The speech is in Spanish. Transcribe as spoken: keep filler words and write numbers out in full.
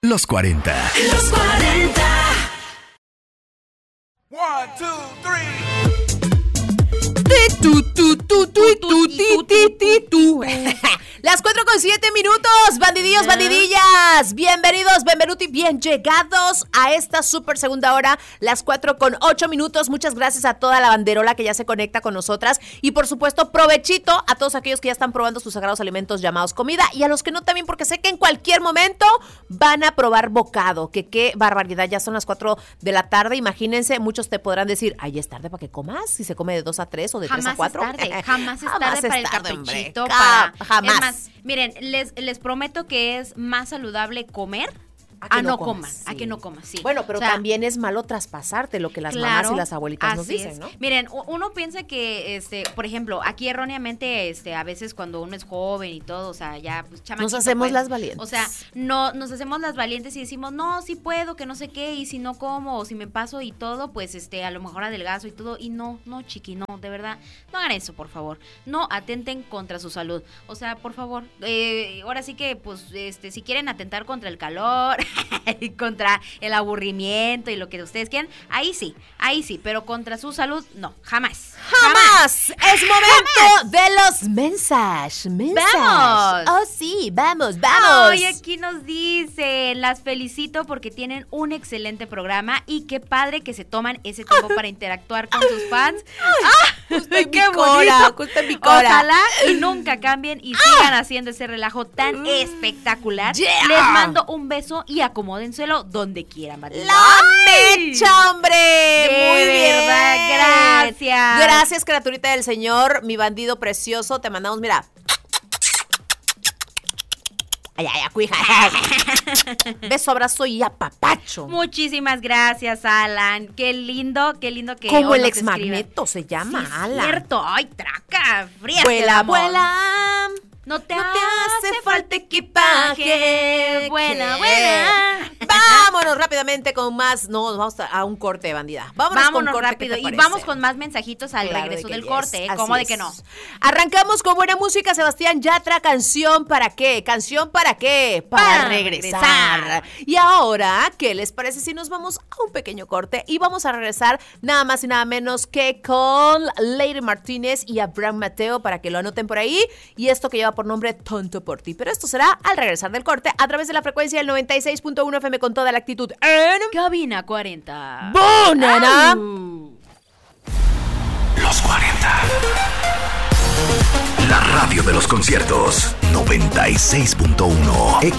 Los cuarenta. Los cuarenta. One, two, three. Tu, tu, tu, tu, tu, ti, ti, ti, tu. Las cuatro con siete minutos, bandidillos, bandidillas. Bienvenidos, benvenuti, bien llegados a esta super segunda hora, las cuatro con ocho minutos. Muchas gracias a toda la banderola que ya se conecta con nosotras. Y por supuesto, provechito a todos aquellos que ya están probando sus sagrados alimentos llamados comida. Y a los que no también, porque sé que en cualquier momento van a probar bocado. Que qué barbaridad, ya son las cuatro de la tarde. Imagínense, muchos te podrán decir, ay, es tarde para que comas. Si se come de dos a tres o de tres a cuatro. Jamás es tarde, jamás es Jamás tarde es para el tarde, caprichito. hombre. Para, Jamás. Es más, miren, les, les prometo que es más saludable comer A, a no, no comas, coman, sí. a que no comas, sí. Bueno, pero O sea, también es malo traspasarte lo que las claro, mamás y las abuelitas nos así dicen, es. ¿no? Miren, uno piensa que, este, por ejemplo, aquí erróneamente, este, a veces cuando uno es joven y todo, o sea, ya, pues, chamaquito, Nos hacemos pues, las valientes. O sea, no, nos hacemos las valientes y decimos, no, sí puedo, que no sé qué, y si no como, o si me paso y todo, pues, este, a lo mejor adelgazo y todo, y no, no, chiqui, no, de verdad, no hagan eso, por favor, no atenten contra su salud, o sea, por favor, eh, ahora sí que, pues, este, si quieren atentar contra el calor, contra el aburrimiento y lo que ustedes quieran, ahí sí, ahí sí, pero contra su salud, no, jamás. ¡Jamás! Es momento de los mensajes. Mensajes. ¡Vamos! Oh, sí, vamos, vamos. Ay, aquí nos dice, las felicito porque tienen un excelente programa y qué padre que se toman ese tiempo para interactuar con sus fans. Justo en ¡Qué mi cora, bonito! justo en mi cora. Ojalá y nunca cambien y sigan haciendo ese relajo tan espectacular. Yeah. Les mando un beso y acomódenselo donde quieran. ¿Vale? ¡La mecha, hombre! De Muy bien. verdad, gracias. Gracias, criaturita del Señor, mi bandido precioso. Te mandamos, mira. Ay, ay, ay, cuija. Beso, abrazo y apapacho. Muchísimas gracias, Alan. Qué lindo, qué lindo que Como hoy el nos ex escriban. magneto se llama, Sí, Alan. cierto. Ay, traca, fría. Vuela, vuela. No te, No te hace hace falta equipaje. Vuela, ¿Qué? vuela. Vámonos rápidamente con más. No, nos vamos a un corte, bandida. Vámonos, Vámonos con corte, rápido. ¿qué te Y parece? vamos con más mensajitos al Claro regreso de que del yes, corte, ¿eh? así ¿Cómo de es. que no? Arrancamos con buena música, Sebastián Yatra. ¿Canción para qué? ¿Canción para qué? Para, Para regresar. regresar. Y ahora, ¿qué les parece si nos vamos a un pequeño corte? Y vamos a regresar nada más y nada menos que con Lady Martínez y Abraham Mateo, para que lo anoten por ahí. Y esto que lleva por nombre Tonto por ti. Pero esto será al regresar del corte a través de la frecuencia del noventa y seis punto uno F M con toda la actitud en Cabina cuarenta. ¡Bonana! Los cuarenta. La radio de los conciertos. noventa y seis punto uno.